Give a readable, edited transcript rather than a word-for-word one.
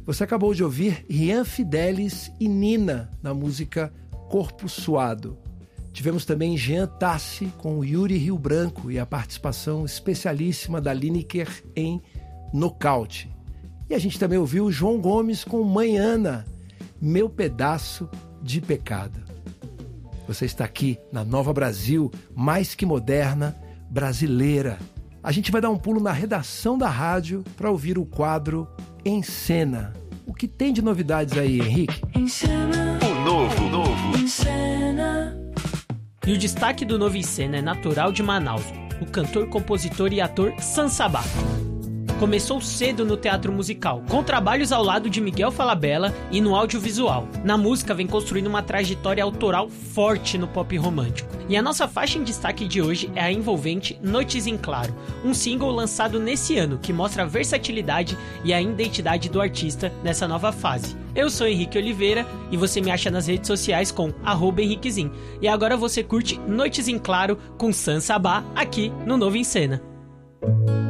Você acabou de ouvir Rian Fidelis e Nina na música Corpo Suado. Tivemos também Jean Tassi com o Yuri Rio Branco e a participação especialíssima da Lineker em Nocaute. E a gente também ouviu João Gomes com Manhana, Meu Pedaço de Pecado. Você está aqui na Nova Brasil, mais que moderna, brasileira. A gente vai dar um pulo na redação da rádio para ouvir o quadro Em Cena. O que tem de novidades aí, Henrique? Em Cena. O novo. Em Cena. E o destaque do Novo em Cena é natural de Manaus, o cantor, compositor e ator Sam Sabah. Começou cedo no teatro musical, com trabalhos ao lado de Miguel Falabella e no audiovisual. Na música vem construindo uma trajetória autoral forte no pop romântico. E a nossa faixa em destaque de hoje é a envolvente Noites em Claro, um single lançado nesse ano que mostra a versatilidade e a identidade do artista nessa nova fase. Eu sou Henrique Oliveira e você me acha nas redes sociais com @henriquezin. E agora você curte Noites em Claro com Sam Sabah aqui no Novo em Cena.